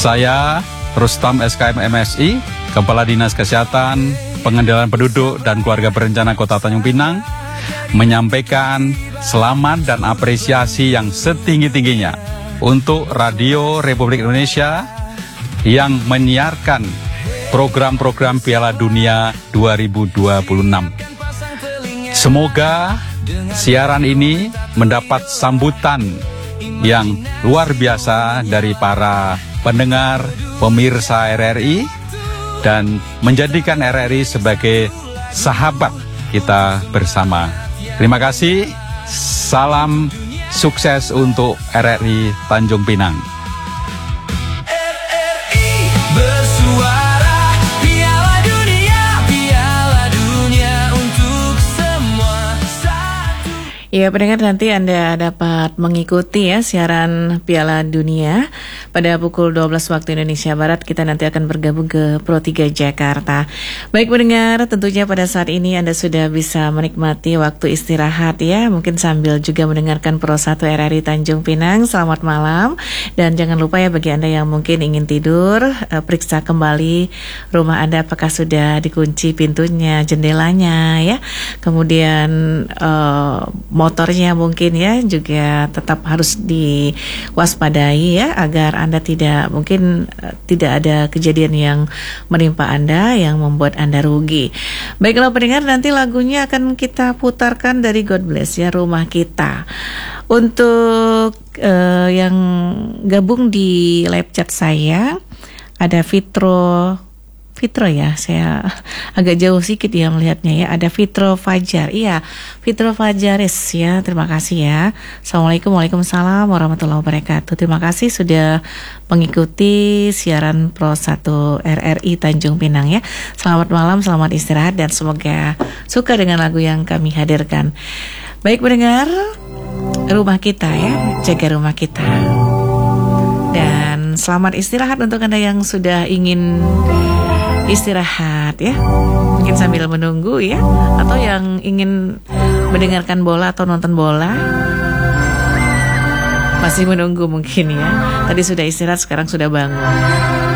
Saya Rustam SKM MSI, Kepala Dinas Kesehatan, Pengendalian Penduduk dan Keluarga Berencana Kota Tanjung Pinang, menyampaikan selamat dan apresiasi yang setinggi-tingginya untuk Radio Republik Indonesia yang menyiarkan program-program Piala Dunia 2026. Semoga siaran ini mendapat sambutan yang luar biasa dari para pendengar, pemirsa RRI, dan menjadikan RRI sebagai sahabat kita bersama. Terima kasih, salam sukses untuk RRI Tanjung Pinang. Ya, pendengar, nanti Anda dapat mengikuti ya siaran Piala Dunia pada pukul 12 waktu Indonesia Barat. Kita nanti akan bergabung ke Pro 3 Jakarta. Baik pendengar, tentunya pada saat ini Anda sudah bisa menikmati waktu istirahat ya, mungkin sambil juga mendengarkan Pro 1 RRI Tanjung Pinang. Selamat malam, dan jangan lupa ya bagi Anda yang mungkin ingin tidur, periksa kembali rumah Anda apakah sudah dikunci pintunya, jendelanya ya. Kemudian motornya mungkin ya juga tetap harus diwaspadai ya, agar Anda tidak ada kejadian yang menimpa Anda yang membuat Anda rugi. Baiklah pendengar, nanti lagunya akan kita putarkan dari God Bless ya, Rumah Kita. Untuk yang gabung di live chat saya ada Fitro ya, saya agak jauh sedikit ya melihatnya ya. Ada Fitro Fajar, iya Fitro Fajaris ya, terima kasih ya. Assalamualaikum, waalaikumsalam warahmatullahi wabarakatuh. Terima kasih sudah mengikuti siaran Pro 1 RRI Tanjung Pinang ya. Selamat malam, selamat istirahat, dan semoga suka dengan lagu yang kami hadirkan. Baik pendengar, rumah kita ya, jaga rumah kita. Dan selamat istirahat untuk Anda yang sudah ingin istirahat ya, mungkin sambil menunggu ya, atau yang ingin mendengarkan bola atau nonton bola, masih menunggu mungkin ya. Tadi sudah istirahat, sekarang sudah bangun.